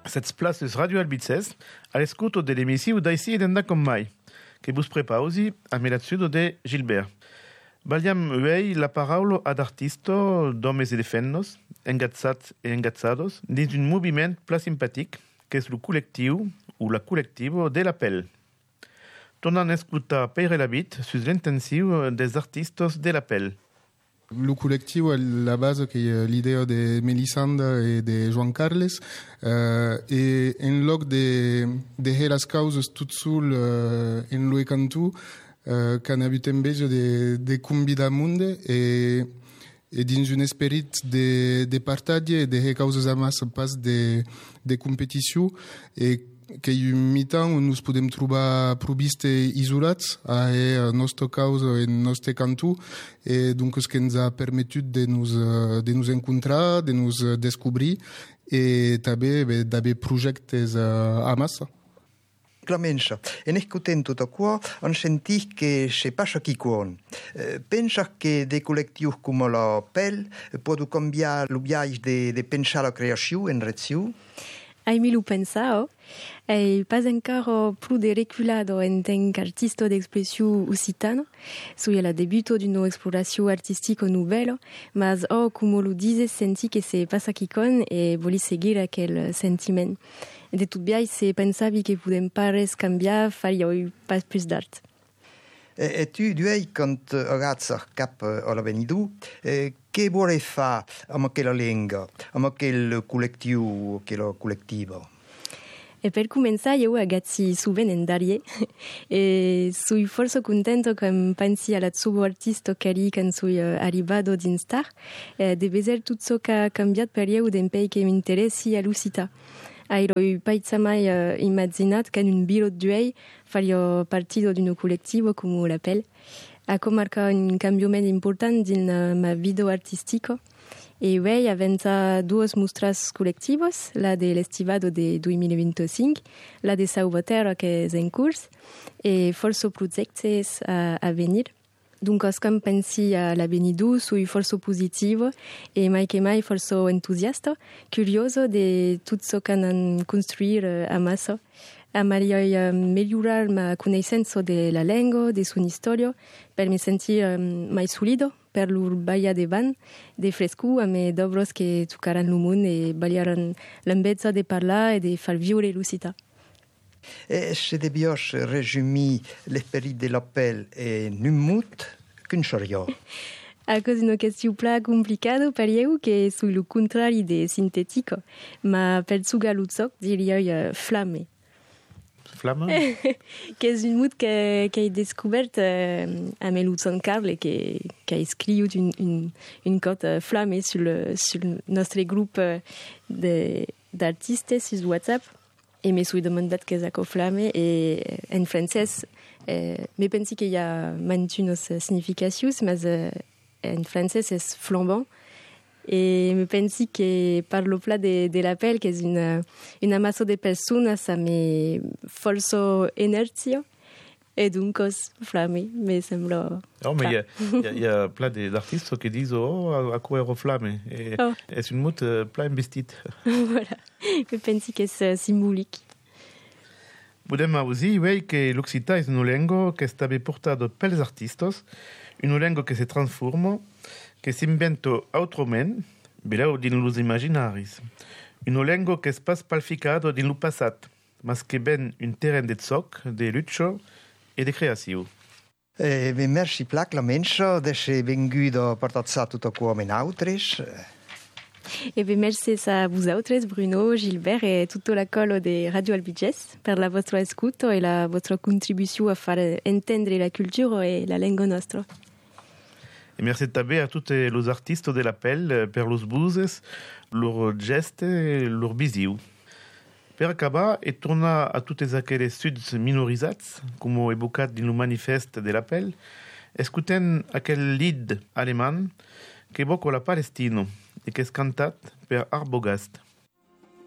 Cette place Radio Albices, all'ascolto dell'emissione dai sì ed con mai, che bus prepausi a melazzudo de Gilbert. Bagliam uei la parola ad artisto, domes e de fennos, engazzats e engazzados, dins un moviment pla simpatic, che è lo collettivo o la collettivo de l'appel. Tornant a escutar Peire la bit sus l'intensivo des artistos de l'appel. Le collectif est la base qui est l'idée de Melisanda et de Joan Carles et en loc de las causes tout seul en lo cantu qu'an habitem beso de convidar monde et dins un esperit de partage et de causes amas pas de compétition et que un mitan on nous podem trobar probiste isolats a nostra causa en nostre cantu et donc ce qui nous a permetut de nous encontrar, de nous descobrir et també d'haver projectes a massa. Clamença, en escutent tot això, on sentit que se passa qui quan. Pensa que des collectius com l'Appel poden canviar el viatge de pensar la creació en reció? Hai milu pensao, e pas encore plus de reculado en tant qu'artista d'expression occitano, sui la debuto d'una exploració artístico nouvelle, mas como lo dices, senti que se passa quicon e voli seguir aquel sentiment. De tot biai, se pensavi que podem pas res canviar, faria pas plus d'art. E tu duei, quand ragazza cap a la venidu, che vuole fare amb aquella lingua, amb aquel collectiu, aquella collectiva? E per començar, io agazzi sovint en Darier e sui forse contento che pensi alla suo artista cari che sui arrivato din star de vezer tutto ciò che ha cambiato per io d'un pei che mi interessi a Lucita. Airo paizza mai immaginat che un biro duei faria partito di un collettivo come l'Appel. Ha marca un cambiamento importante in ma vita artistica e uei aventa duas mostras colectivas, la dell'estivado de 2025, la de Salvaterra che è in corso e forse progetti a venir. Dunque, come pensi alla venidu, sui forse positivo e mai che mai forse entusiasta, curioso di tutto ciò che hanno costruito a massa. Amaria migliorar ma conoscenza della lingua, de sua storia, per mi sentire mai solido, per l'urbania de van, de fresco a me d'obros che toccaran lo mondo e bagliaran l'ambezza de parlare e de far vivere Lucita. Se debios resumir l'esperit de l'appel en un mot, qu'un seria? A causa di una questione più complicata per io che sul contrario de sintetico, ma per sugaluzzoc direi flamme. Flamme? Che è un mot che hai descoperto a Meluzon Carle che ha scritto un code flamme sul nostro gruppo d'artisti su WhatsApp e mi sono domandato che è flamme e in francese mi pensi che hi ha mantuno significacions ma in francese è flambant. E mi pensi che parlo pla de l'appel che è una massa di persone a me forse inerzia e dunque flamme mi sembra. Oh, mais il y a plein d'artistes qui disent à quoi ero flamme et c'est une mot plein investit. Voilà, mi pensi che è simbolique. Podem aussi ver que l'Occità è una lingua che sta portata per gli artisti, una lingua che si transforma, che si inventa autrament, belau din los imaginaris. Una lingua che è pas palficata din lo passat, mas che ben un terreno de zoc, de lucha e de creazione. Merci plac la mensa d'essere venguda a partazzare tutto qua in autres. E merci a vosaltres, Bruno, Gilbert e tutto l'accollo di Radio Albiges per la vostra ascolto e la vostra contribuzione a fare intendere la cultura e la lingua nostra. E merci també a tutti los artistes de l'appel per los buses, lor geste e lor visiu. Per acabar e tornar a tutti aquells suds minorisats, come evocat din lo manifest de l'appel, escutem aquel lied aleman che evoca la Palestina e che è cantat per Arbogast.